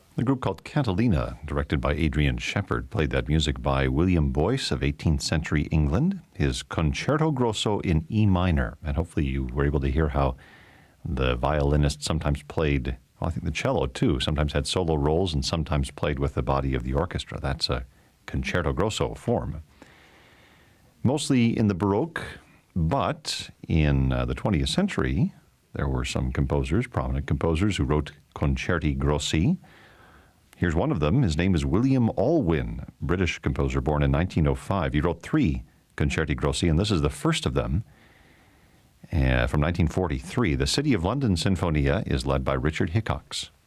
The group called Cantilena, directed by Adrian Shepherd, played that music by William Boyce of 18th century England, his Concerto Grosso in E minor. And hopefully you were able to hear how the violinist sometimes played, well, I think the cello too, sometimes had solo roles and sometimes played with the body of the orchestra. That's a Concerto Grosso form. Mostly in the Baroque, but in the 20th century, there were some composers, prominent composers, who wrote concerti grossi. Here's one of them. His name is William Alwyn, British composer born in 1905. He wrote 3 concerti grossi, and this is the first of them from 1943. The City of London Sinfonia is led by Richard Hickox.